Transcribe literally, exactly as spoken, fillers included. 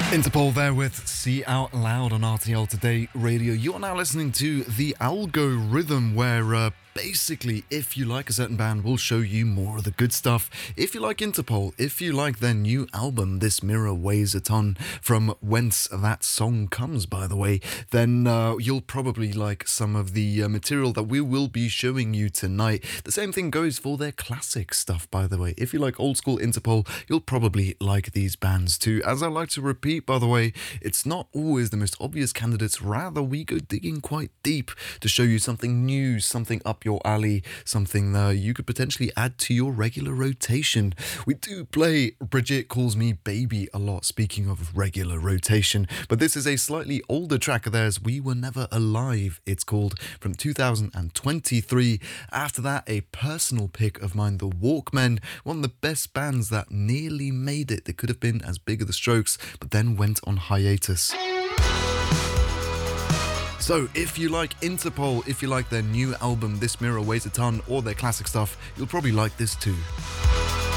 Interpol there with See Out Loud on R T L Today Radio. You are now listening to The Algorithm, where uh, basically, if you like a certain band, we'll show you more of the good stuff. If you like Interpol, if you like their new album, This Mirror Weighs a Ton, from whence that song comes, by the way, then uh, you'll probably like some of the uh, material that we will be showing you tonight. The same thing goes for their classic stuff, by the way. If you like old school Interpol, you'll probably like these bands too. As I like to repeat, by the way, it's not always the most obvious candidates. Rather, we go digging quite deep to show you something new, something up your alley, something that you could potentially add to your regular rotation. We do play Bridget Calls Me Baby a lot, speaking of regular rotation, but this is a slightly older track of theirs, We Were Never Alive, it's called, from two thousand twenty-three. After that, a personal pick of mine, The Walkmen, one of the best bands that nearly made it. They could have been as big as the Strokes, but then went on hiatus. So, if you like Interpol, if you like their new album, This Mirror Weighs a Ton, or their classic stuff, you'll probably like this too.